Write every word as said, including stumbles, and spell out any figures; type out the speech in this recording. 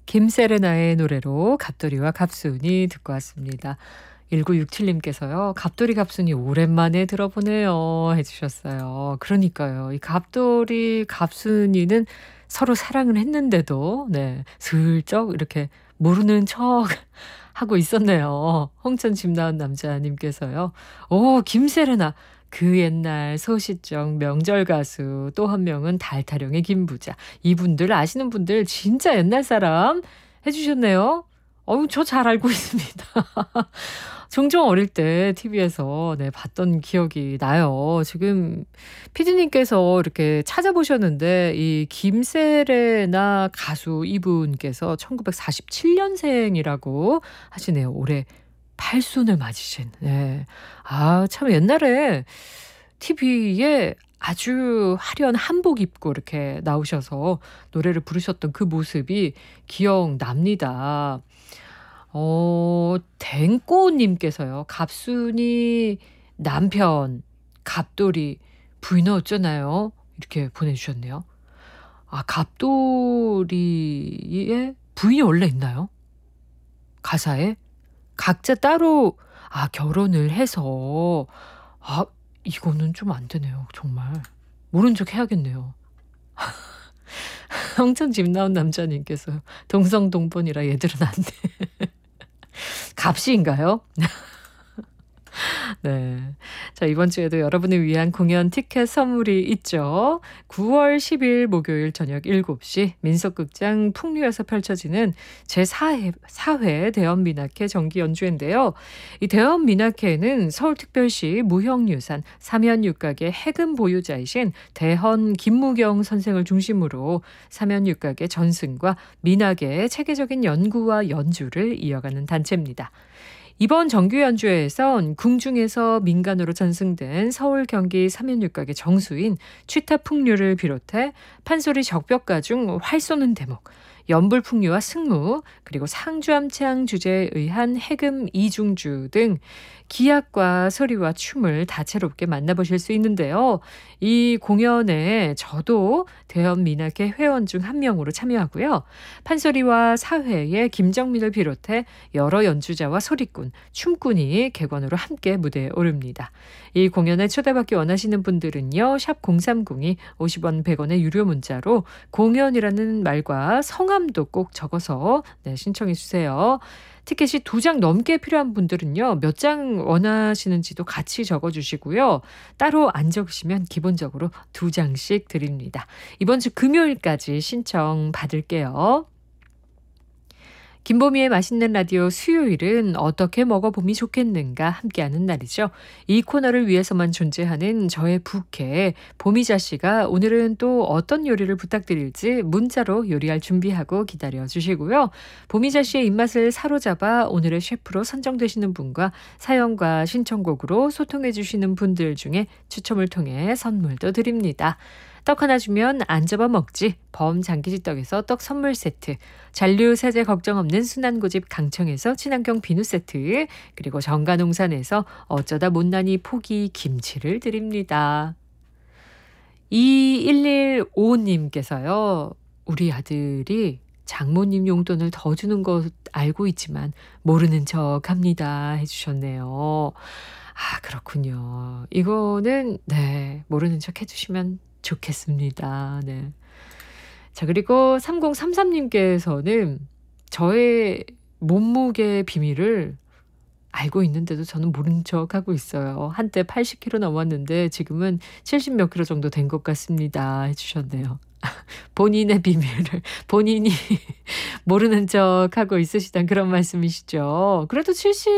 김세레나의 노래로 갑돌이와 갑순이 듣고 왔습니다. 일구육칠님께서요. 갑돌이 갑순이 오랜만에 들어보네요 해주셨어요. 그러니까요. 이 갑돌이 갑순이는 서로 사랑을 했는데도 네 슬쩍 이렇게 모르는 척 하고 있었네요. 홍천 집 나온 남자님께서요. 오 김세레나 그 옛날 소시적 명절 가수 또 한 명은 달타령의 김부자. 이분들 아시는 분들 진짜 옛날 사람 해주셨네요. 어우 저 잘 알고 있습니다. 종종 어릴 때 티비에서 네 봤던 기억이 나요. 지금 피디님께서 이렇게 찾아보셨는데 이 김세레나 가수 이분께서 천구백사십칠년생이라고 하시네요. 올해 팔순을 맞으신. 네. 아 참 옛날에 티비에 아주 화려한 한복 입고 이렇게 나오셔서 노래를 부르셨던 그 모습이 기억납니다. 어 댕꼬님께서요. 갑순이 남편 갑돌이 부인은 어쩌나요? 이렇게 보내주셨네요. 아 갑돌이의 부인이 원래 있나요? 가사에? 각자 따로 아 결혼을 해서 아 이거는 좀 안 되네요. 정말. 모른 척 해야겠네요. 홍천 집 나온 남자님께서 동성동본이라 얘들은 안 돼. 갑씨인가요? 네. 자, 이번 주에도 여러분을 위한 공연 티켓 선물이 있죠. 구월 십일 목요일 저녁 일곱시 민속극장 풍류에서 펼쳐지는 제사회 사회 대원민학회 정기 연주회인데요. 이 대원민학회는 서울특별시 무형유산 사면육각의 해금 보유자이신 대헌 김무경 선생을 중심으로 사면육각의 전승과 민학의 체계적인 연구와 연주를 이어가는 단체입니다. 이번 정규 연주회에선 궁중에서 민간으로 전승된 서울 경기 사면육각의 정수인 취타풍류를 비롯해 판소리 적벽가 중 활 쏘는 대목, 연불풍류와 승무, 그리고 상주암창 주제에 의한 해금 이중주 등 기악과 소리와 춤을 다채롭게 만나보실 수 있는데요. 이 공연에 저도 대원민학회 회원 중 한 명으로 참여하고요. 판소리와 사회의 김정민을 비롯해 여러 연주자와 소리꾼, 춤꾼이 객원으로 함께 무대에 오릅니다. 이 공연에 초대받기 원하시는 분들은요. 샵 공삼공이 오십원 백원의 유료 문자로 공연이라는 말과 성함도 꼭 적어서 네, 신청해 주세요. 티켓이 두 장 넘게 필요한 분들은요. 몇 장 원하시는지도 같이 적어주시고요. 따로 안 적으시면 기본적으로 두 장씩 드립니다. 이번 주 금요일까지 신청 받을게요. 김보미의 맛있는 라디오 수요일은 어떻게 먹어보면 좋겠는가 함께하는 날이죠. 이 코너를 위해서만 존재하는 저의 부캐 보미자 씨가 오늘은 또 어떤 요리를 부탁드릴지 문자로 요리할 준비하고 기다려주시고요. 보미자 씨의 입맛을 사로잡아 오늘의 셰프로 선정되시는 분과 사연과 신청곡으로 소통해 주시는 분들 중에 추첨을 통해 선물도 드립니다. 떡 하나 주면 안 접어 먹지 범장기지떡에서 떡 선물 세트, 잔류 세제 걱정 없는 순환고집 강청에서 친환경 비누 세트, 그리고 정가농산에서 어쩌다 못난이 포기 김치를 드립니다. 이일일오님께서요. 우리 아들이 장모님 용돈을 더 주는 거 알고 있지만 모르는 척 합니다 해주셨네요. 아 그렇군요. 이거는 네 모르는 척 해주시면 좋겠습니다. 네. 자, 그리고 삼공삼삼님께서는 저의 몸무게 비밀을 알고 있는데도 저는 모른 척 하고 있어요. 한때 팔십 킬로그램 넘었는데 지금은 칠십 몇 킬로 정도 된 것 같습니다. 해주셨네요. 본인의 비밀을 본인이 모르는 척 하고 있으시단 그런 말씀이시죠. 그래도 칠십